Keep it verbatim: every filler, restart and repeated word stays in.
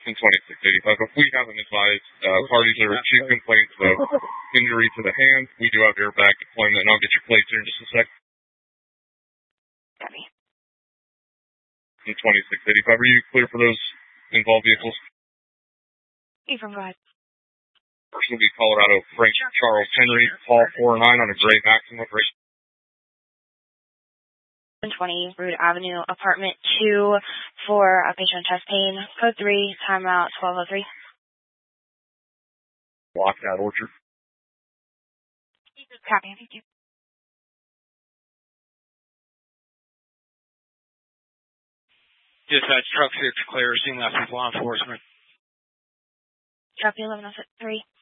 In twenty-six eighty-five, if we haven't advised uh, parties that receive complaints of injury to the hand, we do have airbag deployment, and I'll get your plates here in just a sec. Copy. In twenty-six eighty-five, are you clear for those involved vehicles? You from God. First will be Colorado Frank Charles Henry, Paul four nine on a gray Maxima. one twenty Root Avenue, apartment two for a patient with chest pain. Code three, timeout twelve oh three. Lockout Orchard. Copy, thank you. Dispatch truck six clear, scene left with law enforcement. Copy eleven oh three.